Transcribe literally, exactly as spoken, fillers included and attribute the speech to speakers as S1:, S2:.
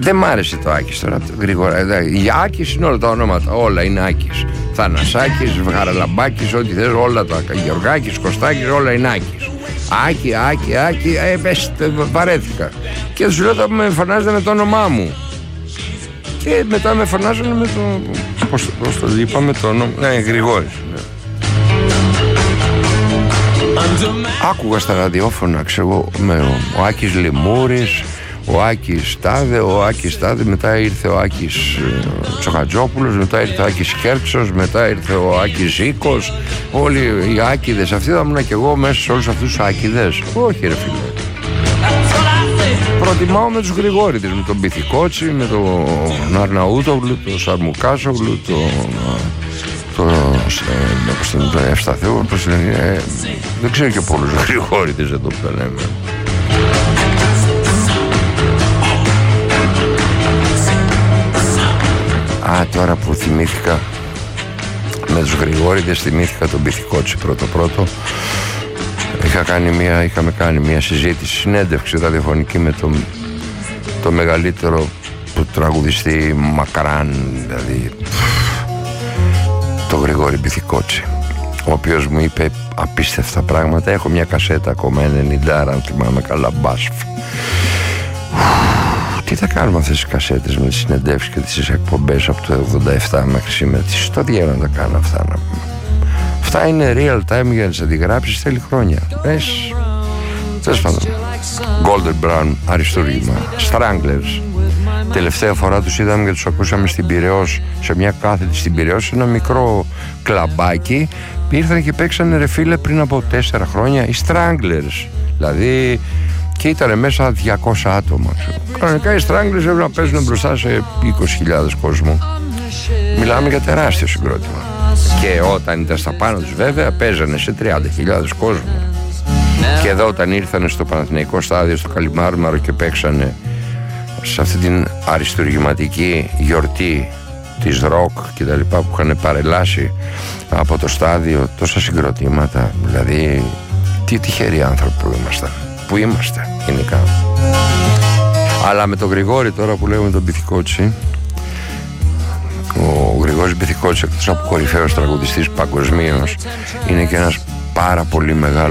S1: Δεν μ' άρεσε το Άκης τώρα γρήγορα. Η Άκης είναι όλα τα ονόματα. Όλα είναι Άκης. Θανασάκης, Χαραλαμπάκης, ό,τι θες, όλα τα. Γεωργάκης, Κωστάκης, όλα είναι Άκης. Άκη, Άκη, Άκη. Ε, πες, βαρέθηκα. Και τους λέω θα με φωνάζετε με το όνομά μου. Και μετά με φωνάζανε με το. Πώς, πώς το είπαμε το όνομα. Ναι, Γρηγόρης. Ναι. Άκουγα στα ραδιόφωνα, ξέρω, με ο Άκης Λεμούρης, ο Άκης Τάδε, ο Άκης Τάδε, μετά ήρθε ο Άκης ε, Τσοχατζόπουλος, μετά ήρθε ο Άκης Κέρτσος, μετά ήρθε ο Άκης Ζήκος, όλοι οι Άκηδες. Αυτοί θα ήμουν και εγώ μέσα σε όλους αυτούς τους Άκηδες. Όχι ρε φίλε. Προτιμάω με τους Γρηγόρηδες, με τον Πυθικότσι, με τον Αρναούτογλου, τον Σαρμουκάσογλου, τον... το, ε, το Ευσταθέο, ε, δεν ξέρω και πολλούς Γρηγόρηδες εδώ που τα λέμε. Α, τώρα που θυμήθηκα με τους Γρηγόρηδες, θυμήθηκα τον Πυθικότσι πρώτο πρώτο. Είχα κάνει μια, είχαμε κάνει μια συζήτηση, συνέντευξη ραδιοφωνική με τον το μεγαλύτερο τραγουδιστή μακράν, δηλαδή το Γρηγόρη Πυθικότσι, ο οποίος μου είπε απίστευτα πράγματα. Έχω μια κασέτα ακόμα ενενήντα, αν θυμάμαι καλά, μπάσφ. Τι θα κάνουμε αυτές τις κασέτες με τις συνεντεύξεις και τις εκπομπές από το εβδομήντα επτά μέχρι σήμερα? Τι στο διέλο να τα κάνω αυτά, να πούμε. Αυτά είναι real time για να τις αντιγράψεις, θέλει χρόνια. Πες, τέλος πάντων. Golden Brown, αριστούργημα. Stranglers. Τελευταία φορά τους είδαμε και τους ακούσαμε στην Πειραιώς, σε μια κάθετη στην Πειραιώς, ένα μικρό κλαμπάκι. Ήρθαν και παίξανε ρε φίλε πριν από τέσσερα χρόνια οι Stranglers. Δηλαδή, και ήταν μέσα διακόσια άτομα. Κανονικά οι Stranglers έπρεπε να παίζουν μπροστά σε είκοσι χιλιάδες κόσμο. Μιλάμε για τεράστιο συγκρότημα. Και όταν ήταν στα πάνω τους βέβαια παίζανε σε τριάντα χιλιάδες κόσμο. Και εδώ όταν ήρθανε στο Παναθηναϊκό στάδιο, στο Καλιμάρμαρο, και παίξανε σε αυτή την αριστουργηματική γιορτή της ροκ και τα λοιπά που είχαν παρελάσει από το στάδιο τόσα συγκροτήματα, δηλαδή τι τυχεροί άνθρωποι που ήμασταν, που είμαστε γενικά. Αλλά με τον Γρηγόρη τώρα που λέγουμε τον Πυθικότσι, ο Γρηγόρης Πυθικότσι, εκτός από κορυφαίος τραγουδιστής παγκοσμίως, είναι και ένας πάρα πολύ μεγάλος